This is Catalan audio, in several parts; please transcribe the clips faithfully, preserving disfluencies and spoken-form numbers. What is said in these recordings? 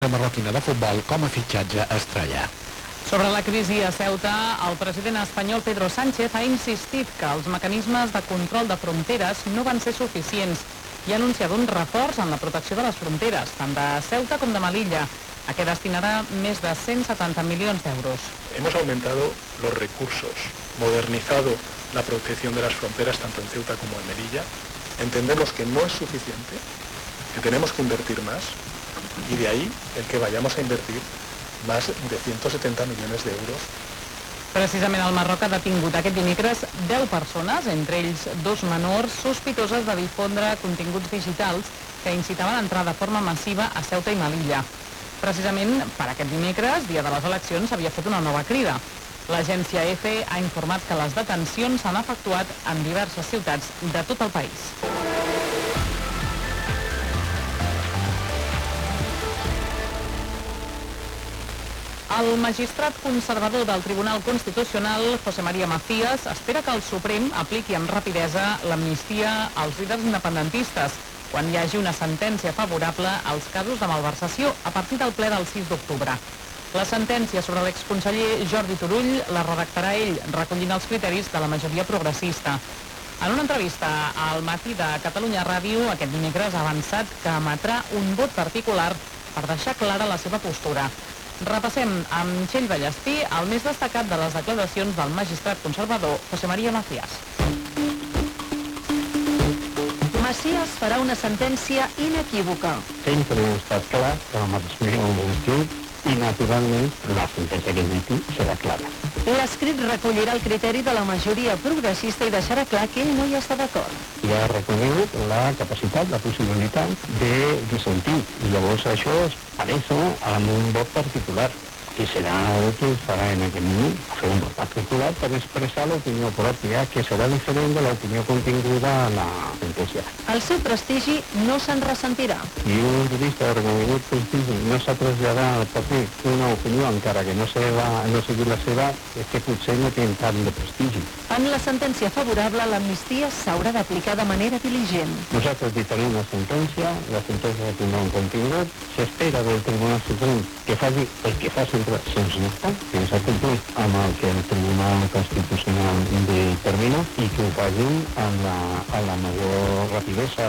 marroquina de futbol com a fitxatge estrella. Sobre la crisi a Ceuta, el president espanyol Pedro Sánchez ha insistit que els mecanismes de control de fronteres no van ser suficients i ha anunciat un reforç en la protecció de les fronteres, tant de Ceuta com de Melilla, a què destinarà més de cent setanta milions d'euros. Hemos aumentado los recursos, modernizado la protección de las fronteras tanto en Ceuta como en Melilla. Entendemos que no es suficiente, que tenemos que invertir más y de ahí el que vayamos a invertir más de ciento setenta millones de euros. Precisament el Marroc ha detingut aquest dimecres deu persones, entre ells dos menors, sospitoses de difondre continguts digitals que incitaven a entrar de forma massiva a Ceuta i Melilla. Precisament per aquest dimecres, dia de les eleccions, s'havia fet una nova crida. L'agència EFE ha informat que les detencions s'han efectuat en diverses ciutats de tot el país. El magistrat conservador del Tribunal Constitucional, José María Macías, espera que el Suprem apliqui amb rapidesa l'amnistia als líders independentistes quan hi hagi una sentència favorable als casos de malversació a partir del ple del sis d'octubre. La sentència sobre l'exconseller Jordi Turull la redactarà ell, recollint els criteris de la majoria progressista. En una entrevista al Matí de Catalunya Ràdio, aquest dimecres ha avançat que emetrà un vot particular per deixar clara la seva postura. Repassem amb Txell Ballestí el més destacat de les declaracions del magistrat conservador José María Macías. Macías farà una sentència inequívoca. Sempre ha estat clar que el mateix objectiu i, naturalment, la sentència que emeti serà clara. L'escrit recollirà el criteri de la majoria progressista i deixarà clar que ell no hi està d'acord. Ja ha reconegut la capacitat, la possibilitat de dissentir. I llavors això es pareix amb un vot particular, que serà el que farà en aquest moment, fer un vot particular per expressar l'opinió pròpia, que serà diferent de l'opinió continguda a la sentència. El seu prestigi no se'n ressentirà. Si un jurista de reconegut prestigi no s'ha traslladat al paper una opinió, encara que no, seva, no sigui la seva, és que potser no té tant de prestigi. En la sentència favorable, l'amnistia s'haurà d'aplicar de manera diligent. Nosaltres dictarem la sentència, la sentència tindrà un contingut, s'espera del Tribunal Suprem que faci el que fa sempre sens dubte, que s'ha complit amb el que el Tribunal Constitucional determina i que ho facin amb la, amb la major rapidesa.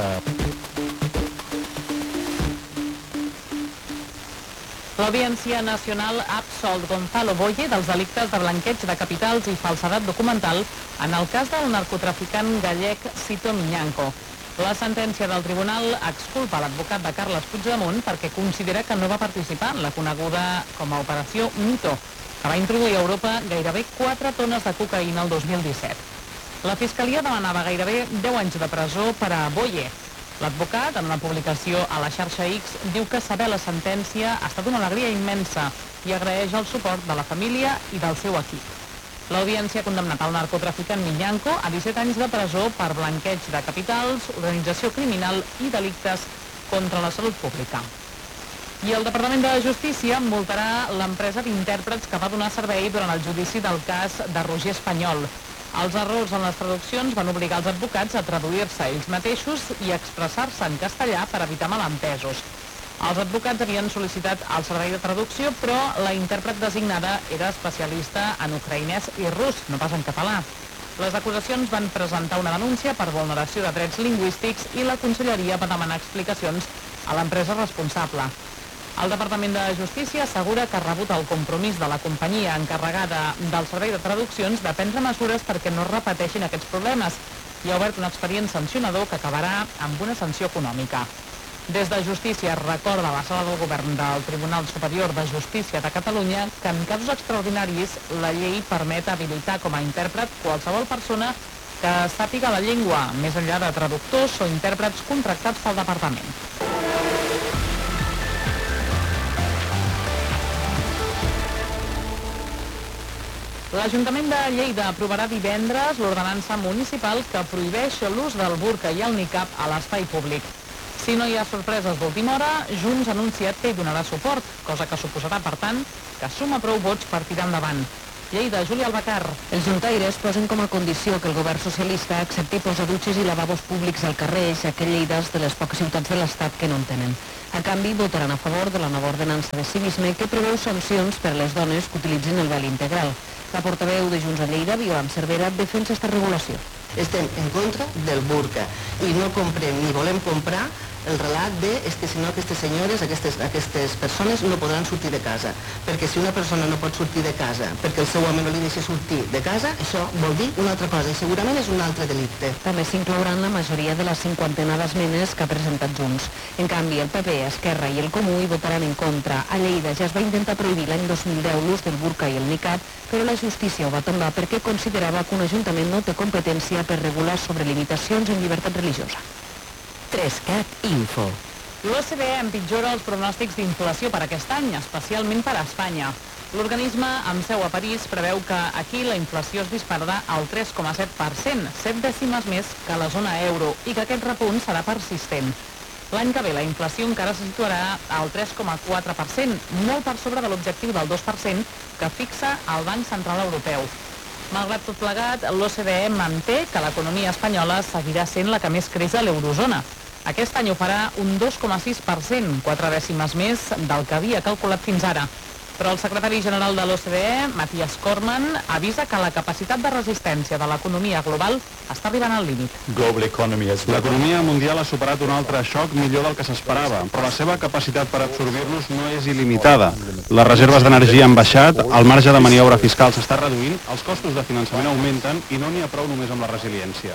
L'Audiència Nacional ha absolt Gonzalo Boye dels delictes de blanqueig de capitals i falsedat documental en el cas del narcotraficant gallec Sito Miñanco. La sentència del tribunal exculpa l'advocat de Carles Puigdemont perquè considera que no va participar en la coneguda com a Operació Mito, que va introduir a Europa gairebé quatre tones de cocaïna el dos mil disset. La Fiscalia demanava gairebé deu anys de presó per a Boye. L'advocat, en una publicació a la xarxa X, diu que saber la sentència ha estat una alegria immensa i agraeix el suport de la família i del seu equip. L'Audiència ha condemnat el narcotraficant Miñanco a disset anys de presó per blanqueig de capitals, organització criminal i delictes contra la salut pública. I el Departament de Justícia multarà l'empresa d'intèrprets que va donar servei durant el judici del cas de Roger Espanyol. Els errors en les traduccions van obligar els advocats a traduir-se ells mateixos i expressar-se en castellà per evitar malentesos. Els advocats havien sol·licitat el servei de traducció, però la intèrpret designada era especialista en ucraïnès i rus, no pas en català. Les acusacions van presentar una denúncia per vulneració de drets lingüístics i la Conselleria va demanar explicacions a l'empresa responsable. El Departament de Justícia assegura que ha rebut el compromís de la companyia encarregada del servei de traduccions de prendre mesures perquè no es repeteixin aquests problemes i ha obert un expedient sancionador que acabarà amb una sanció econòmica. Des de Justícia recorda la sala del govern del Tribunal Superior de Justícia de Catalunya que en casos extraordinaris la llei permet habilitar com a intèrpret qualsevol persona que sàpiga la llengua, més enllà de traductors o intèrprets contractats pel departament. L'Ajuntament de Lleida aprovarà divendres l'ordenança municipal que prohibeix l'ús del burca i el nicab a l'espai públic. Si no hi ha sorpreses d'última hora, Junts ha anunciat que hi donarà suport, cosa que suposarà, per tant, que suma prou vots per tirar endavant. Lleida, Júlia Albacar. Els juntaires posen com a condició que el govern socialista accepti posar dutxes i lavabos públics al carrer, ja que Lleida és de les poques ciutats de l'Estat que no en tenen. A canvi, votaran a favor de la nova ordenança de civisme que preveu sancions per a les dones que utilitzin el vel integral. La portaveu de Junts a Lleida, Violant Cervera, defensa aquesta regulació. Estem en contra del burca i no comprem ni volem comprar el relat de és que si no aquestes senyores, aquestes, aquestes persones no podran sortir de casa, perquè si una persona no pot sortir de casa perquè el seu home no li deixa sortir de casa, això vol dir una altra cosa i segurament és un altre delicte. També s'inclouran la majoria de la cinquantena d'esmenes que ha presentat Junts. En canvi, el P P, Esquerra i el Comú hi votaran en contra. A Lleida ja es va intentar prohibir l'any dos mil deu l'ús del burca i el niqab, però la justícia ho va tombar perquè considerava que un ajuntament no té competència per regular sobre limitacions en llibertat religiosa. tres cat Info. L'O C D E empitjora els pronòstics d'inflació per aquest any, especialment per a Espanya. L'organisme, amb seu a París, preveu que aquí la inflació es dispararà al tres coma set per cent, set dècimes més que a la zona euro, i que aquest repunt serà persistent. L'any que ve la inflació encara se situarà al tres coma quatre per cent, molt per sobre de l'objectiu del dos per cent que fixa el Banc Central Europeu. Malgrat tot plegat, l'O C D E manté que l'economia espanyola seguirà sent la que més creix a l'eurozona. Aquest any ho farà un dos coma sis per cent, quatre dècimes més del que havia calculat fins ara. Però el secretari general de l'O C D E, Matthias Cormann, avisa que la capacitat de resistència de l'economia global està arribant al límit. L'economia mundial ha superat un altre xoc millor del que s'esperava, però la seva capacitat per absorbir-los no és il·limitada. Les reserves d'energia han baixat, el marge de maniobra fiscal s'està reduint, els costos de finançament augmenten i no n'hi ha prou només amb la resiliència.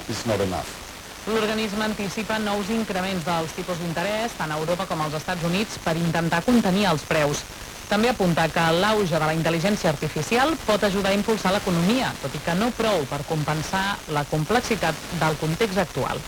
L'organisme anticipa nous increments dels tipus d'interès, tant a Europa com als Estats Units, per intentar contenir els preus. També apunta que l'auge de la intel·ligència artificial pot ajudar a impulsar l'economia, tot i que no prou per compensar la complexitat del context actual.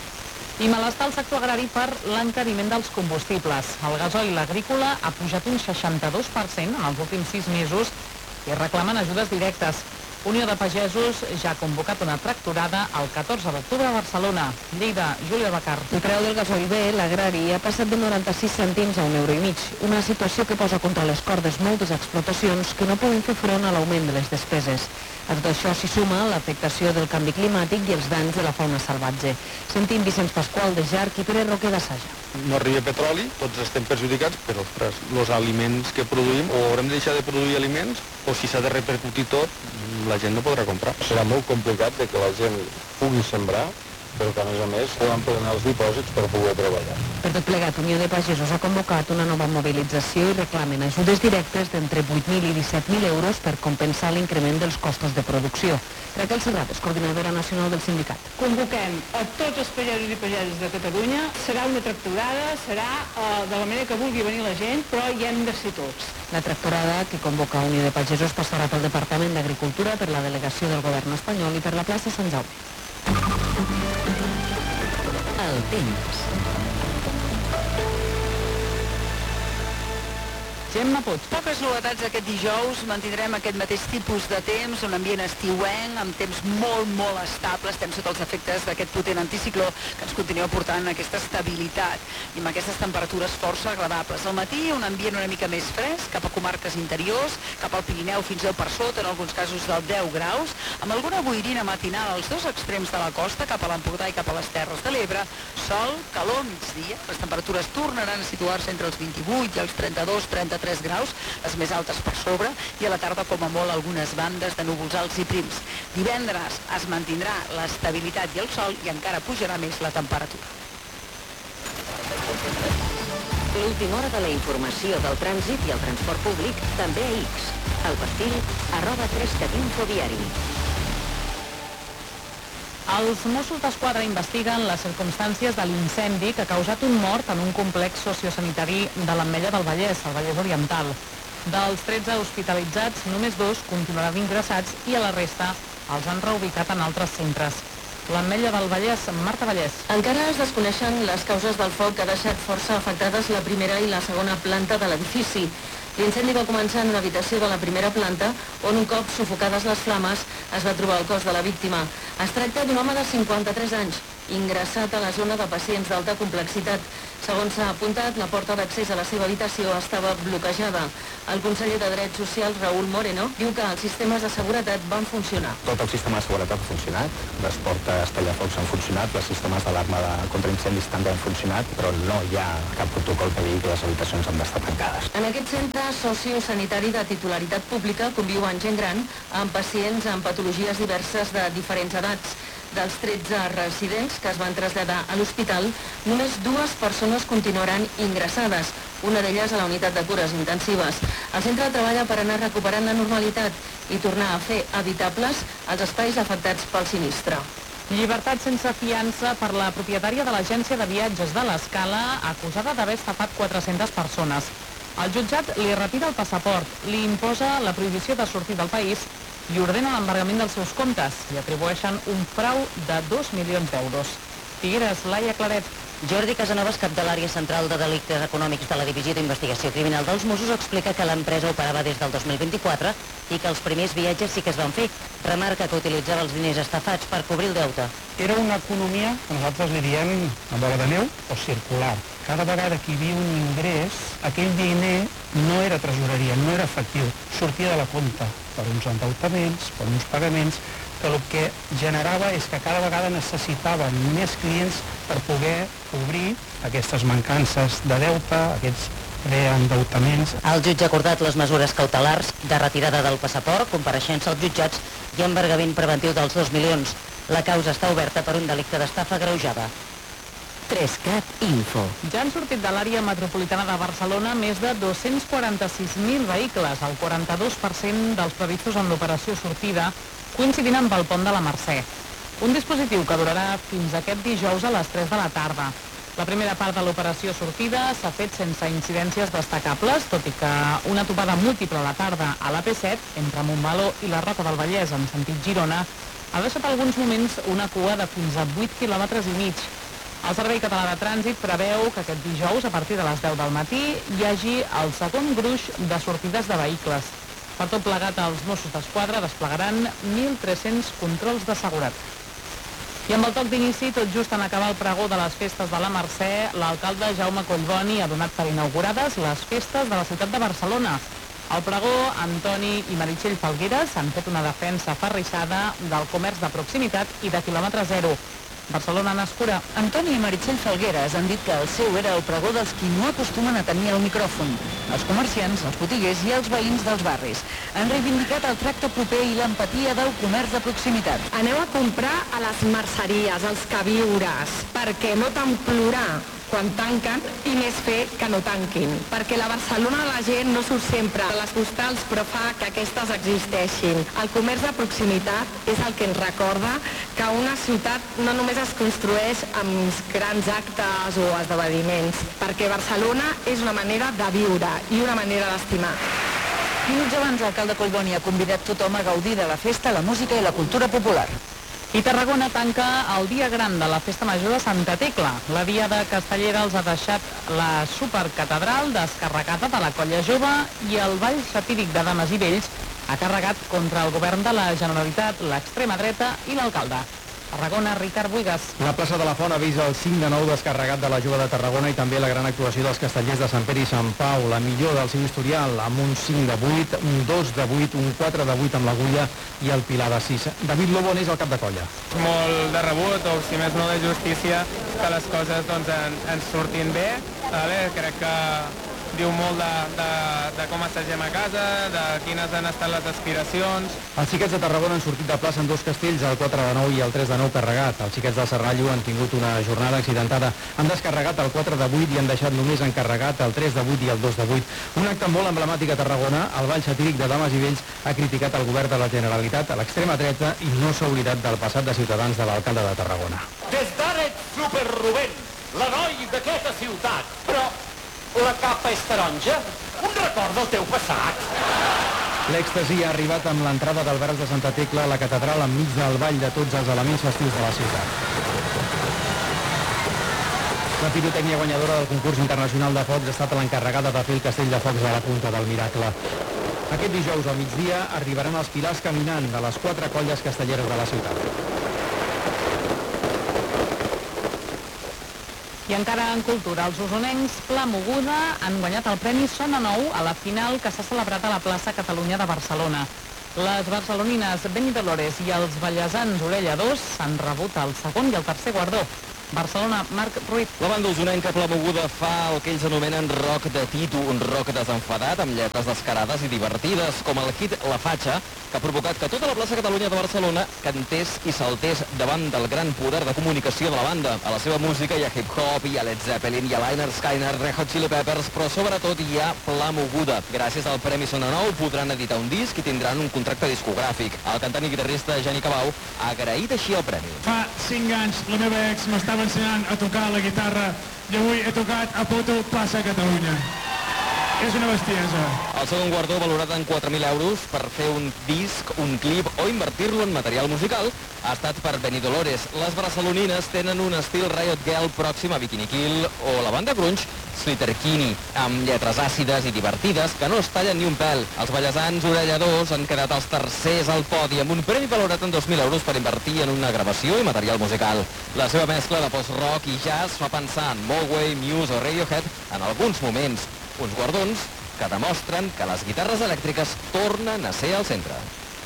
I malestar al sector agrari per l'encariment dels combustibles. El gasoil agrícola ha pujat un seixanta-dos per cent en els últims sis mesos i reclamen ajudes directes. Unió de Pagesos ja ha convocat una tractorada el catorze d'octubre a Barcelona. Lleida, Júlia Albacar. El preu del gasoil B, l'agrari, ha passat de noranta-sis cèntims a un euro i mig, una situació que posa contra les cordes moltes explotacions que no poden fer front a l'augment de les despeses. A tot això s'hi suma l'afectació del canvi climàtic i els danys de la fauna salvatge. Sentim Vicenç Pasqual de Jarc i Pere Roquer de Saja. No arriba petroli, tots estem perjudicats, però ostres, els aliments que produïm, o haurem de deixar de produir aliments, o si s'ha de repercutir tot, la gent no podrà comprar. Serà molt complicat de que la gent pugui sembrar, però que a més a més poden plenar els dipòsits per poder treballar. Per tot plegat, Unió de Pagesos ha convocat una nova mobilització i reclamen ajudes directes d'entre vuit mil i disset mil euros per compensar l'increment dels costos de producció. Raquel Serrat, coordinadora nacional del sindicat. Convoquem a tots els pagesos i pageses de Catalunya, serà una tractorada, serà eh, de la manera que vulgui venir la gent, però hi hem de ser tots. La tractorada que convoca Unió de Pagesos passarà pel Departament d'Agricultura, per la delegació del govern espanyol i per la plaça Sant Jaume. El temps. Gemma Puig. Poques novetats aquest dijous, mantindrem aquest mateix tipus de temps, un ambient estiuenc, amb temps molt, molt estable, estem sota els efectes d'aquest potent anticicló que ens continua portant aquesta estabilitat i amb aquestes temperatures força agradables. Al matí un ambient una mica més fresc, cap a comarques interiors, cap al Pirineu fins deu per sota, en alguns casos del deu graus, amb alguna boirina matinal als dos extrems de la costa, cap a l'Empordà i cap a les Terres de l'Ebre, sol, calor, migdia, les temperatures tornaran a situar-se entre els vint-i-vuit i els trenta-dos trenta-tres graus, les més altes per sobre, i a la tarda com a molt algunes bandes de núvols alts i prims. Divendres es mantindrà l'estabilitat i el sol i encara pujarà més la temperatura. L'última hora de la informació del trànsit i el transport públic també a X. El perfil arroba tres cat info diari. Els Mossos d'Esquadra investiguen les circumstàncies de l'incendi que ha causat un mort en un complex sociosanitari de l'Ametlla del Vallès, al Vallès Oriental. Dels tretze hospitalitzats, només dos continuaran ingressats i a la resta els han reubicat en altres centres. L'Ametlla del Vallès, Marta Vallès. Encara es desconeixen les causes del foc que ha deixat força afectades la primera i la segona planta de l'edifici. L'incendi va començar en una habitació de la primera planta, on un cop sufocades les flames es va trobar el cos de la víctima. Es tracta d'un home de cinquanta-tres anys, ingressat a la zona de pacients d'alta complexitat. Segons s'ha apuntat, la porta d'accés a la seva habitació estava bloquejada. El conseller de Drets Socials, Raúl Moreno, diu que els sistemes de seguretat van funcionar. Tot el sistema de seguretat ha funcionat, les portes tallafocs han funcionat, els sistemes d'alarma de contra incendis també han funcionat, però no hi ha cap protocol que digui que les habitacions han d'estar tancades. En aquest centre sociosanitari de titularitat pública conviuen gent gran amb pacients amb patologies diverses de diferents edats. Dels tretze residents que es van traslladar a l'hospital, només dues persones continuaran ingressades, una d'elles a la unitat de cures intensives. El centre treballa per anar recuperant la normalitat i tornar a fer habitables els espais afectats pel sinistre. Llibertat sense fiança per la propietària de l'agència de viatges de l'Escala, acusada d'haver estafat quatre-centes persones. El jutjat li retira el passaport, li imposa la prohibició de sortir del país i ordena l'embargament dels seus comptes i atribueixen un frau de dos milions d'euros. Figueres, Laia Claret. Jordi Casanovas, cap de l'àrea central de delictes econòmics de la Divisió d'Investigació Criminal dels Mossos, explica que l'empresa operava des del dos mil vint-i-quatre i que els primers viatges sí que es van fer. Remarca que utilitzava els diners estafats per cobrir el deute. Era una economia que nosaltres li diem a bola de neu o circular. Cada vegada que hi havia un ingrés, aquell diner no era tresoreria, no era efectiu, sortia de la compta per uns endeutaments, per uns pagaments, que el que generava és que cada vegada necessitaven més clients per poder cobrir aquestes mancances de deute, aquests reendeutaments. El jutge ha acordat les mesures cautelars de retirada del passaport, compareixença als jutjats i embargament preventiu dels dos milions. La causa està oberta per un delicte d'estafa agreujada. tres cat Info. Ja han sortit de l'àrea metropolitana de Barcelona més de dos-cents quaranta-sis mil vehicles, el quaranta-dos per cent dels previstos en l'operació sortida, coincidint amb el pont de la Mercè. Un dispositiu que durarà fins aquest dijous a les tres de la tarda. La primera part de l'operació sortida s'ha fet sense incidències destacables, tot i que una topada múltiple a la tarda a la P set, entre Montmeló i la Roca del Vallès, en sentit Girona, ha deixat alguns moments una cua de fins a vuit quilòmetres i mig. El Servei Català de Trànsit preveu que aquest dijous, a partir de les deu del matí, hi hagi el segon gruix de sortides de vehicles. Per tot plegat, els Mossos d'Esquadra desplegaran mil tres-cents controls de seguretat. I amb el toc d'inici, tot just en acabar el pregó de les festes de la Mercè, l'alcalde Jaume Collboni ha donat per inaugurades les festes de la ciutat de Barcelona. Al pregó, Antoni i Meritxell Falgueres han fet una defensa aferrissada del comerç de proximitat i de quilòmetre zero. Barcelona n'escura. Antoni i Meritxell Falgueres han dit que el seu era el pregó dels qui no acostumen a tenir el micròfon. Els comerciants, els botiguers i els veïns dels barris han reivindicat el tracte proper i l'empatia del comerç de proximitat. Aneu a comprar a les merceries, als queviures, perquè no tant plorar quan tanquen i més fer que no tanquin. Perquè la Barcelona de la gent no surt sempre a les postals, però fa que aquestes existeixin. El comerç de proximitat és el que ens recorda que una ciutat no només es construeix amb grans actes o esdeveniments, perquè Barcelona és una manera de viure i una manera d'estimar. Minuts abans, l'alcalde Collboni ha convidat tothom a gaudir de la festa, la música i la cultura popular. I Tarragona tanca el dia gran de la Festa Major de Santa Tecla. La Diada Castellera els ha deixat la supercatedral descarregada de la Colla Jove i el ball satíric de dames i vells ha carregat contra el govern de la Generalitat, l'extrema dreta i l'alcalde. Tarragona, Ricard Buigas. La plaça de la Font ha vist el cinc de nou descarregat de la Jove de Tarragona i també la gran actuació dels castellers de Sant Pere i Sant Pau, la millor del seu historial, amb un cinc de vuit, un dos de vuit, un quatre de vuit amb l'Agulla i el Pilar de sis. David Lobo és el cap de colla. Molt de rebut, o si més no de justícia, que les coses doncs, en, ens surtin bé. Vale? Crec que diu molt de, de, de com assagem a casa, de quines han estat les aspiracions. Els xiquets de Tarragona han sortit de plaça en dos castells, el quatre de nou i el tres de nou carregat. Els xiquets del Serrallo han tingut una jornada accidentada. Han descarregat el quatre de vuit i han deixat només encarregat el tres de vuit i el dos de vuit. Un acte molt emblemàtic a Tarragona, el ball satíric de dames i vells ha criticat el govern de la Generalitat a l'extrema dreta i no s'ha oblidat del passat de Ciutadans de l'alcalde de Tarragona. Des d'ara ets super Rubén, l'heroi d'aquesta ciutat, però la capa és taronja? Un record del teu passat? L'èxtasi ha arribat amb l'entrada del Verds de Santa Tecla a la catedral enmig del ball de tots els elements festius de la ciutat. La pirotècnia guanyadora del concurs internacional de focs ha estat l'encarregada de fer el castell de focs a la Punta del Miracle. Aquest dijous al migdia arribaran els pilars caminant de les quatre colles castelleres de la ciutat. I encara en cultura, els usonencs Pla Moguda han guanyat el Premi Sona Nou a la final que s'ha celebrat a la plaça Catalunya de Barcelona. Les barcelonines Beni Dolores i els ballesans Orella dos s'han rebut el segon i el tercer guardó. Barcelona, Marc Ruiz. La banda usonenca Pla Moguda fa el que ells anomenen rock de Tito, un rock desenfadat amb lletres descarades i divertides, com el hit La Fatxa, que ha provocat que tota la plaça Catalunya de Barcelona cantés i saltés davant del gran poder de comunicació de la banda. A la seva música hi ha hip-hop, hi ha Led Zeppelin, hi ha Lynyrd Skynyrd, Red Hot Chili Peppers, però sobretot hi ha Pla Moguda. Gràcies al Premi Sona Nou podran editar un disc i tindran un contracte discogràfic. El cantant i guitarrista Geni Cabau ha agraït així el premi. Fa cinc anys la meva ex m'estava ensenyant a tocar la guitarra i avui he tocat a Poto Plaça Catalunya. És una bestiesa. El segon guardó, valorat en quatre mil euros per fer un disc, un clip o invertir-lo en material musical, ha estat per Beni Dolores. Les barcelonines tenen un estil Riot Girl pròxim a Bikini Kill o la banda grunge Sleater-Kinney, amb lletres àcides i divertides que no es tallen ni un pèl. Els ballesans Orella dos han quedat els tercers al podi amb un premi valorat en dos mil euros per invertir en una gravació i material musical. La seva mescla de post-rock i jazz fa pensar en Mogwai, Muse o Radiohead en alguns moments. Uns guardons que demostren que les guitarres elèctriques tornen a ser al centre.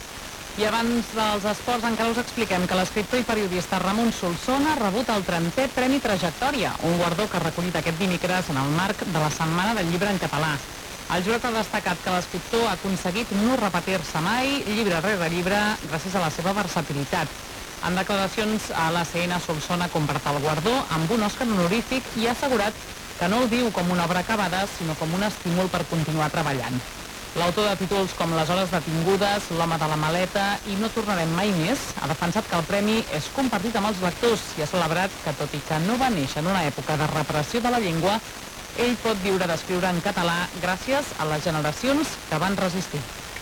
I abans dels esports encara us expliquem que l'escriptor i periodista Ramon Solsona ha rebut el trentè Premi Trajectòria, un guardó que ha recollit aquest dimecres en el marc de la Setmana del Llibre en català. El jurat ha destacat que l'escriptor ha aconseguit no repetir-se mai, llibre rere llibre, gràcies a la seva versatilitat. En declaracions a l'A C N, Solsona ha comparat el guardó amb un Òscar honorífic i ha assegurat que no el viu com una obra acabada, sinó com un estímul per continuar treballant. L'autor de títols com Les hores detingudes, L'home de la maleta i No tornarem mai més ha defensat que el premi és compartit amb els lectors i ha celebrat que, tot i que no va néixer en una època de repressió de la llengua, ell pot viure d'escriure en català gràcies a les generacions que van resistir.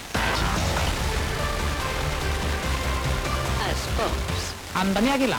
Esports. Amb Damià Aguilar.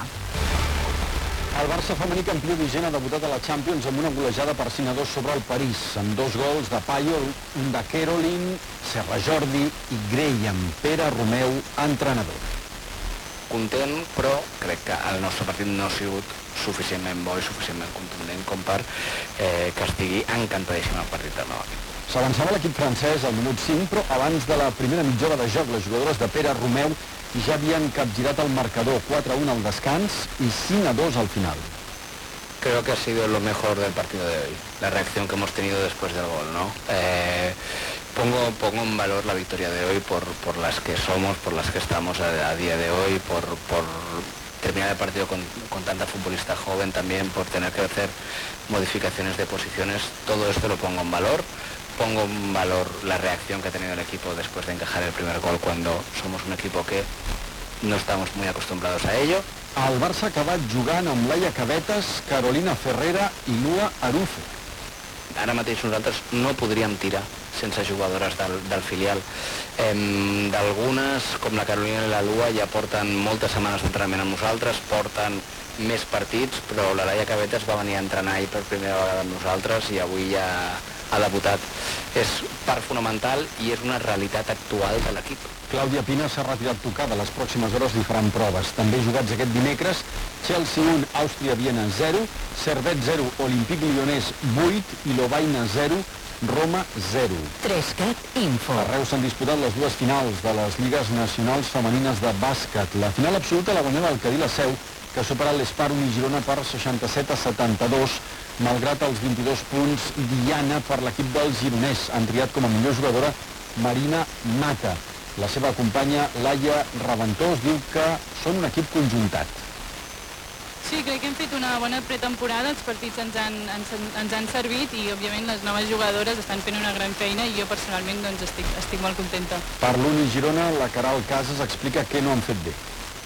El Barça femení campió vigent ha debutat a la Champions amb una golejada per cinc a dos sobre el París, amb dos gols de Payol, un de Caroline, Serra Jordi i Graham, Pere Romeu, entrenador. Content, però crec que el nostre partit no ha sigut suficientment bo i suficientment contundent com per eh, que estigui encantadíssim el partit del nou equip. S'avançava l'equip francès al minut cinc, però abans de la primera mitja hora de joc, les jugadores de Pere Romeu ja havien capgirat el marcador, quatre a un al descans i cinc a dos al final. Creo que ha sido lo mejor del partido de hoy, la reacción que hemos tenido después del gol, ¿no? Eh, pongo, pongo en valor la victoria de hoy por, por las que somos, por las que estamos a, a día de hoy, por, por terminar el partido con, con tanta futbolista joven también, por tener que hacer modificaciones de posiciones, todo esto lo pongo en valor. Pongo en valor la reacción que ha tenido el equipo después de encajar el primer gol cuando somos un equipo que no estamos muy acostumbrados a ello. El Barça ha acabat jugant amb Laia Cabetes, Carolina Ferrera i Lua Arufo. Ara mateix nosaltres no podríem tirar sense jugadores del, del filial. Eh, D'algunes, com la Carolina i la Lua, ja porten moltes setmanes d'entrenament amb nosaltres, porten més partits, però la Laia Cabetes va venir a entrenar ahir per primera vegada amb nosaltres i avui ja ha debutat. És part fonamental i és una realitat actual de l'equip. Clàudia Pina s'ha retirat tocada. Les pròximes hores li faran proves. També jugats aquest dimecres, Chelsea un, Àustria-Viena zero, Servet zero, Olímpic Lyonnès vuit i Lovaina zero, Roma zero. Trescat Info. A Reus s'han disputat les dues finals de les Lligues Nacionals Femenines de Bàsquet. La final absoluta la guanyava el Cadí la Seu, que ha superat l'Esparun i Girona per seixanta-set a setanta-dos, malgrat els vint-i-dos punts Diana per l'equip del gironès. Han triat com a millor jugadora Marina Mata. La seva companya Laia Raventós diu que són un equip conjuntat. Sí, crec que hem fet una bona pretemporada, els partits ens han, ens, ens han servit i òbviament les noves jugadores estan fent una gran feina i jo personalment doncs, estic, estic molt contenta. Per l'Uni Girona, la Caral Casas explica què no han fet bé.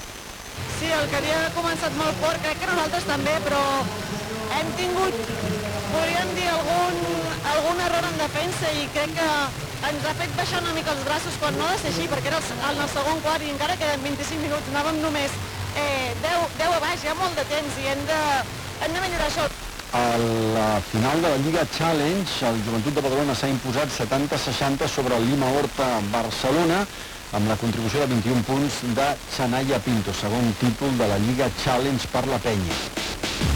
Sí, el Cadí ha començat molt fort, crec que nosaltres també, però hem tingut, podríem dir, algun, algun error en defensa i crec que ens ha fet baixar una mica els braços quan no ha de ser així, perquè era el, el segon quart i encara queden vint-i-cinc minuts, anàvem només eh, deu, deu a baix, hi ha molt de temps i hem de, hem de millorar això. A la final de la Lliga Challenge, el Joventut de Badalona s'ha imposat setanta a seixanta sobre el Lima Horta Barcelona, amb la contribució de vint-i-un punts de Xanaya Pinto, segon títol de la Lliga Challenge per la Penya.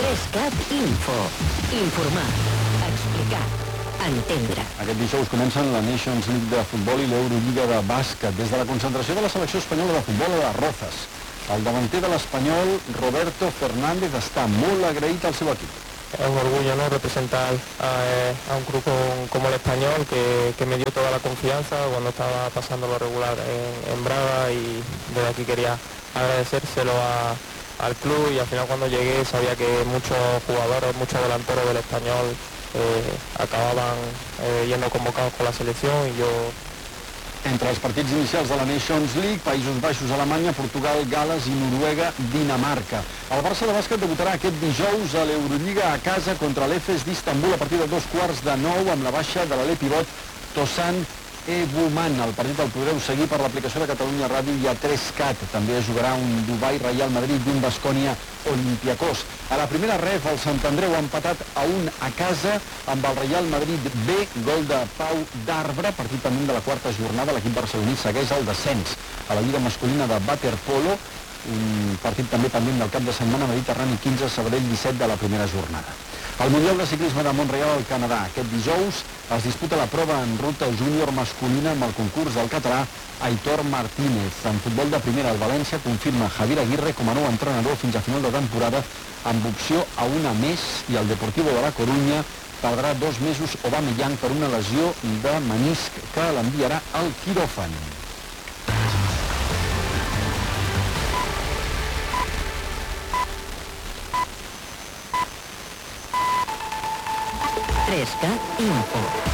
tres cat Info. Informar, explicar, entendre. Aquest dijous comencen la Nations League de futbol i l'Eurolliga de bàsquet. Des de la concentració de la selecció espanyola de futbol a les Rozas, el davanter de l'Espanyol, Roberto Fernández, està molt agraït al seu equip. Es un orgullo, ¿no?, representar a, a un club con, como el Español, que, que me dio toda la confianza cuando estaba pasando lo regular en, en Braga, y desde aquí quería agradecérselo a, al club, y al final cuando llegué sabía que muchos jugadores, muchos delanteros del Español eh, acababan eh, yendo convocados con la selección, y yo... Entre els partits inicials de la Nations League, Països Baixos, Alemanya, Portugal, Gales i Noruega, Dinamarca. El Barça de bàsquet debutarà aquest dijous a l'Eurolliga a casa contra l'Efes d'Istanbul a partir de dos quarts de nou amb la baixa de l'alè pivot Tosan Ebuman. El partit el podreu seguir per l'aplicació de Catalunya Ràdio i a tres cat. També jugarà un Dubai Real Madrid i un Baskonia Olympiacos. A la primera ref, el Sant Andreu ha empatat a un a casa amb el Real Madrid B, gol de Pau d'Arbre, partit pendent de la quarta jornada. L'equip barceloní segueix el descens a la lliga masculina de waterpolo, un partit també pendent del cap de setmana. Mediterrani quinze, Sabadell disset de la primera jornada. El Mundial de Ciclisme de Mont-real al Canadà. Aquest dijous es disputa la prova en ruta júnior masculina amb el concurs del català Aitor Martínez. En futbol de primera, el València confirma Javier Aguirre com a nou entrenador fins a final de temporada amb opció a una més, i el Deportivo de la Corunya perdrà dos mesos Aubameyang per una lesió de menisc que l'enviarà al quiròfan. tres cat Info.